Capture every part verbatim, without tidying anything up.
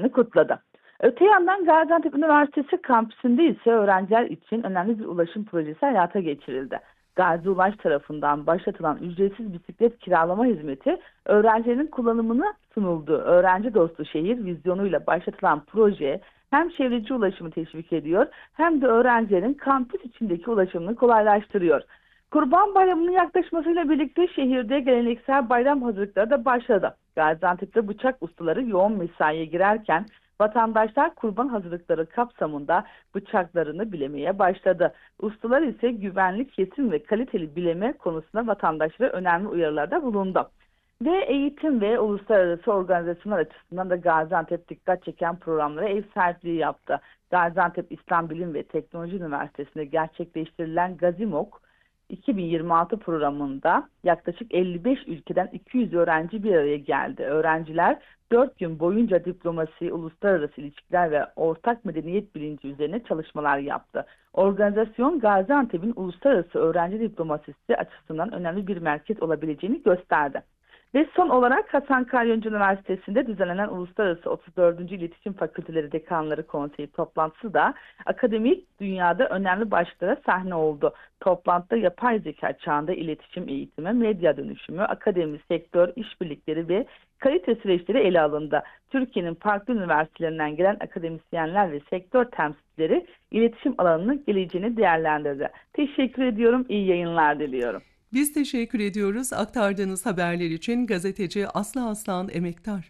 başarılarını kutladı. Öte yandan Gaziantep Üniversitesi kampüsünde ise öğrenciler için önemli bir ulaşım projesi hayata geçirildi. Gazi Ulaş tarafından başlatılan ücretsiz bisiklet kiralama hizmeti öğrencilerin kullanımına sunuldu. Öğrenci dostu şehir vizyonuyla başlatılan proje hem çevreci ulaşımı teşvik ediyor hem de öğrencilerin kampüs içindeki ulaşımını kolaylaştırıyor. Kurban Bayramı'nın yaklaşmasıyla birlikte şehirde geleneksel bayram hazırlıkları da başladı. Gaziantep'te bıçak ustaları yoğun mesaiye girerken vatandaşlar kurban hazırlıkları kapsamında bıçaklarını bilemeye başladı. Ustalar ise güvenlik, kesim ve kaliteli bileme konusunda vatandaşlara önemli uyarılarda bulundu. Ve eğitim ve uluslararası organizasyonlar açısından da Gaziantep dikkat çeken programlara ev sahipliği yaptı. Gaziantep İslam Bilim ve Teknoloji Üniversitesi'nde gerçekleştirilen Gazimok iki bin yirmi altı programında yaklaşık elli beş ülkeden iki yüz öğrenci bir araya geldi. Öğrenciler dört gün boyunca diplomasi, uluslararası ilişkiler ve ortak medeniyet bilinci üzerine çalışmalar yaptı. Organizasyon Gaziantep'in uluslararası öğrenci diplomasisi açısından önemli bir merkez olabileceğini gösterdi. Ve son olarak Hasan Kalyoncu Üniversitesi'nde düzenlenen Uluslararası otuz dördüncü İletişim Fakülteleri Dekanları Konseyi toplantısı da akademik dünyada önemli başlıklara sahne oldu. Toplantıda yapay zeka çağında iletişim eğitimi, medya dönüşümü, akademi, sektör, işbirlikleri ve kalite süreçleri ele alındı. Türkiye'nin farklı üniversitelerinden gelen akademisyenler ve sektör temsilcileri iletişim alanının geleceğini değerlendirdi. Teşekkür ediyorum, iyi yayınlar diliyorum. Biz teşekkür ediyoruz aktardığınız haberler için gazeteci Aslı Aslan Emektar.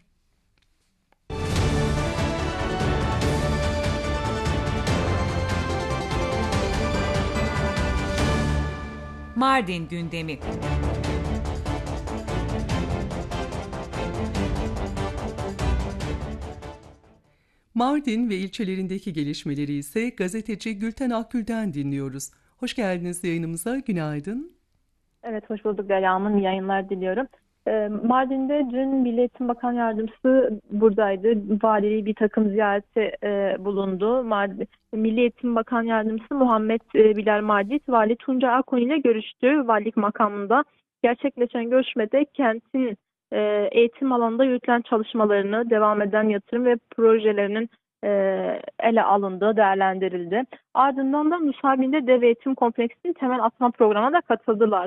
Mardin gündemi. Mardin ve ilçelerindeki gelişmeleri ise gazeteci Gülten Akgül'den dinliyoruz. Hoş geldiniz yayınımıza, günaydın. Evet, hoş bulduk Derya Hanım. İyi yayınlar diliyorum. Ee, Mardin'de dün Milli Eğitim Bakan Yardımcısı buradaydı. Valiliği bir takım ziyareti e, bulundu. Mardin, Milli Eğitim Bakan Yardımcısı Muhammed e, Bilal Madit, Vali Tuncay Akon ile görüştü. Valilik makamında gerçekleşen görüşmede kentin e, eğitim alanında yürütülen çalışmalarını, devam eden yatırım ve projelerinin e, ele alındığı, değerlendirildi. Ardından da Nusaybin'de Dev Eğitim Kompleksi'nin temel atma programına da katıldılar.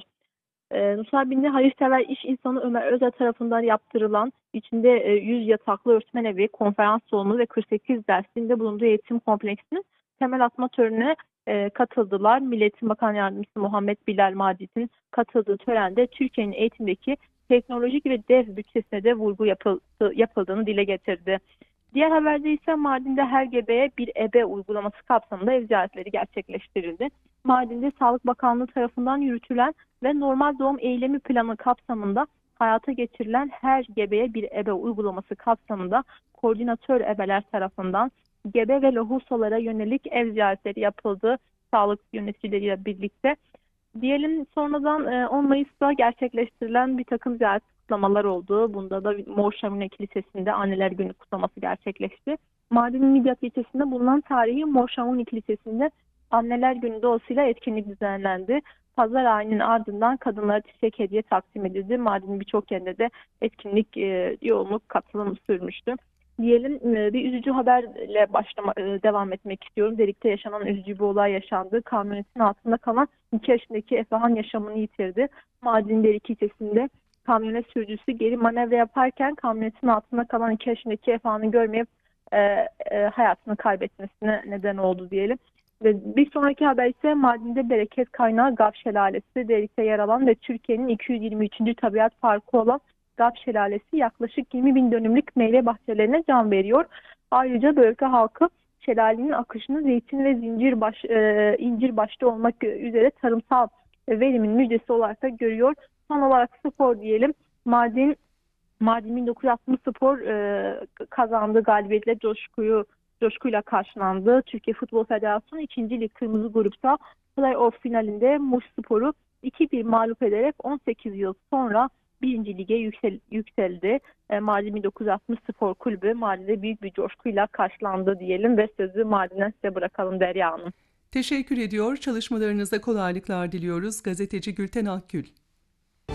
E, Nusaybin'de hayırsever iş insanı Ömer Özer tarafından yaptırılan içinde e, yüz yataklı öğretmen evi, konferans salonu ve kırk sekiz dersinde bulunduğu eğitim kompleksinin temel atma törenine e, katıldılar. Milli Eğitim Bakan Yardımcısı Muhammed Bilal Madit'in katıldığı törende Türkiye'nin eğitimdeki teknolojik ve dev bütçesine de vurgu yapıldı, yapıldığını dile getirdi. Diğer haberde ise Mardin'de her gebeye bir ebe uygulaması kapsamında ev ziyaretleri gerçekleştirildi. Mardin'de Sağlık Bakanlığı tarafından yürütülen ve normal doğum eylemi planı kapsamında hayata geçirilen her gebeye bir ebe uygulaması kapsamında koordinatör ebeler tarafından gebe ve lohusalara yönelik ev ziyaretleri yapıldı sağlık yöneticileriyle birlikte. Diyelim sonradan on Mayıs'ta gerçekleştirilen bir takım ziyaret kutlamalar oldu. Bunda da Mor Şömine Kilisesi'nde Anneler Günü kutlaması gerçekleşti. Mardin'in Midyat ilçesinde bulunan tarihi Mor Şömine Kilisesi'nde Anneler Günü dolayısıyla etkinlik düzenlendi. Pazar ayının ardından kadınlara çiçek hediye takdim edildi. Mardin'in birçok yerinde de etkinlik e, yoğunluk katılım sürmüştü. Diyelim e, bir üzücü haberle başlama, e, devam etmek istiyorum. Delik'te yaşanan üzücü bir olay yaşandı. Kamyonetin altında kalan iki yaşındaki Efehan yaşamını yitirdi. Mardin Delik ilçesinde kamyonet sürücüsü geri manevra yaparken kamyonetin altında kalan iki yaşındaki Efehan'ı görmeyip e, e, hayatını kaybetmesine neden oldu diyelim. Ve bir sonraki haber ise Mardin'de bereket kaynağı Gaf Şelalesi, Delik'te yer alan ve Türkiye'nin iki yüz yirmi üçüncü tabiat parkı olan Gaf Şelalesi yaklaşık yirmi bin dönümlük meyve bahçelerine can veriyor. Ayrıca bölge halkı şelalenin akışını zeytin ve zincir baş, e, incir başta olmak üzere tarımsal verimin müjdesi olarak da görüyor. Son olarak spor diyelim. Mardin Mardin bin dokuz yüz altmış Spor e, kazandığı galibiyetle coşkuyu coşkuyla karşılandı. Türkiye Futbol Federasyonu ikinci Lig Kırmızı Grup'ta Play-off finalinde Muş Spor'u iki bir mağlup ederek on sekiz yıl sonra birinci Lig'e yüksel, yükseldi. E, Mardin bin dokuz yüz altmış Spor Kulübü Mardin'de büyük bir coşkuyla karşılandı diyelim ve sözü Mardin'e size bırakalım Derya Hanım. Teşekkür ediyor. Çalışmalarınıza kolaylıklar diliyoruz. Gazeteci Gülten Akgül.